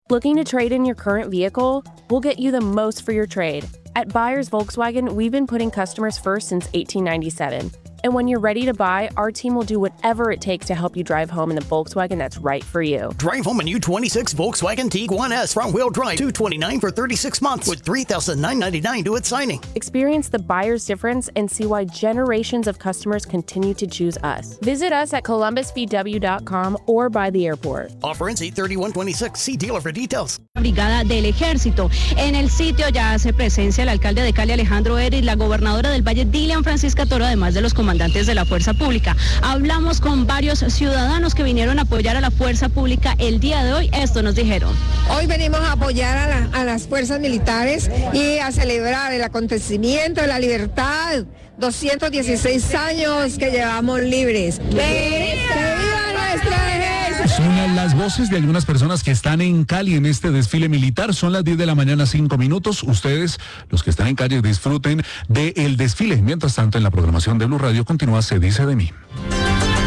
Looking to trade in your current vehicle? We'll get you the most for your trade. At Buyers Volkswagen, we've been putting customers first since 1897. And when you're ready to buy, our team will do whatever it takes to help you drive home in the Volkswagen that's right for you. Drive home a new 26 Volkswagen Tiguan S front-wheel drive, $229 for 36 months with $3,999 due at signing. Experience the buyer's difference and see why generations of customers continue to choose us. Visit us at columbusvw.com or by the airport. Offer ends 8/31/26. See dealer for details. Brigada del Ejército. En el sitio ya hace presencia el alcalde de Cali, Alejandro Eris, la gobernadora del Valle, Dilian Francisca Toro, además de los comandantes de la Fuerza Pública. Hablamos con varios ciudadanos que vinieron a apoyar a la Fuerza Pública el día de hoy. Esto nos dijeron. Hoy venimos a apoyar a las fuerzas militares y a celebrar el acontecimiento de la libertad. 216 años que llevamos libres. ¡Viva nuestro ejército! Son las voces de algunas personas que están en Cali en este desfile militar. Son las 10 de la mañana, 5 minutos. Ustedes, los que están en calle, disfruten del desfile. Mientras tanto, en la programación de Blue Radio continúa Se Dice de Mí.